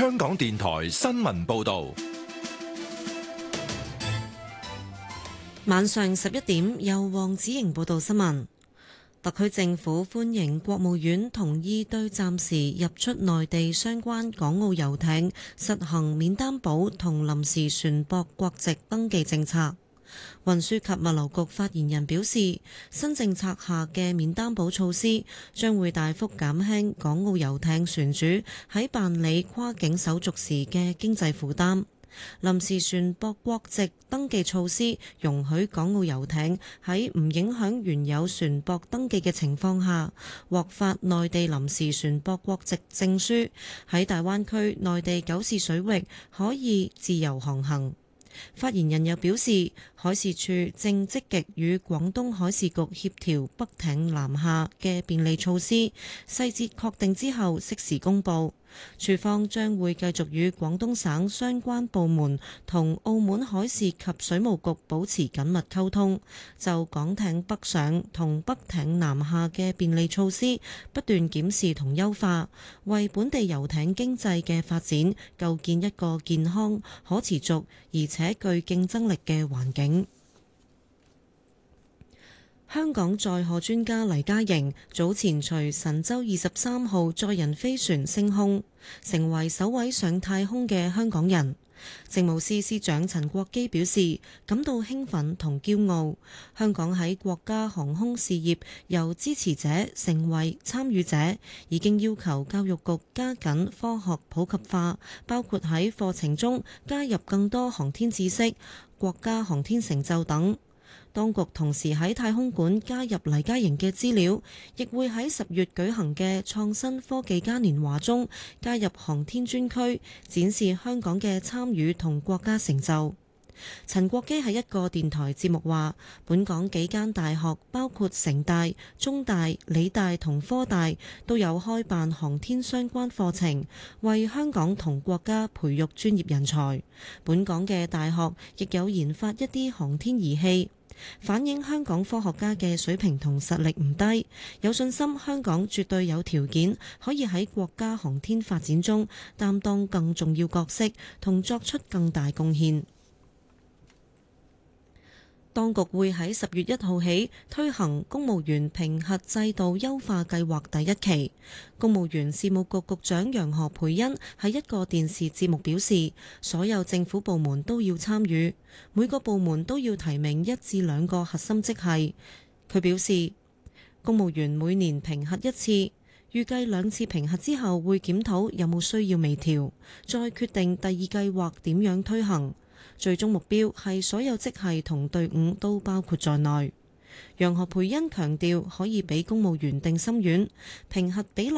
香港電台新聞報道。 晚上11點，由黃子瑩報道新聞。特區政府歡迎國務院同意對暫時入出內地相關港澳遊艇實行免擔保同臨時船舶國籍登記政策。運輸及物流局發言人表示，新政策下嘅免擔保措施將會大幅減輕港澳遊艇船主喺辦理跨境手續時嘅經濟負擔。臨時船舶國籍登記措施容許港澳遊艇喺唔影響原有船舶登記嘅情況下，獲發內地臨時船舶國籍證書，喺大灣區內地9市水域可以自由航行。發言人又表示，海事處正積極與廣東海事局協調北艇南下嘅便利措施，細節確定之後適時公佈。處方將會繼續與廣東省相關部門同澳門海事及水務局保持緊密溝通，就港艇北上同北艇南下嘅便利措施不斷檢視同優化，為本地遊艇經濟嘅發展構建一個健康、可持續而且具競爭力嘅環境。香港載荷專家黎嘉瑩早前隨神舟23號載人飛船升空，成為首位上太空嘅香港人。政務司司長陳國基表示感到興奮同驕傲，香港喺國家航空事業由支持者成為參與者，已經要求教育局加緊科學普及化，包括喺課程中加入更多航天知識、國家航天成就等。當局同時喺太空館加入黎嘉瑩嘅資料，亦會喺10月舉行嘅創新科技嘉年華中加入航天專區，展示香港嘅參與同國家成就。陳國基喺一個電台節目話，本港幾間大學包括城大、中大、理大同科大都有開辦航天相關課程，為香港同國家培育專業人才。本港嘅大學亦有研發一啲航天儀器，反映香港科學家嘅水平同實力唔低，有信心香港絕對有條件可以喺國家航天發展中擔當更重要角色，同作出更大貢獻。當局會喺10月1號起推行公務員評核制度優化計劃第1期。公務員事務局局長楊何蓓茵喺一個電視節目表示，所有政府部門都要參與，每個部門都要提名1至2個核心職系。佢表示，公務員每年評核1次，預計2次評核之後會檢討有冇需要微調，再決定第2計劃點樣推行。最終目標係所有職系同隊伍都包括在內。楊何蓓茵強調，可以俾公務員定心丸，評核比例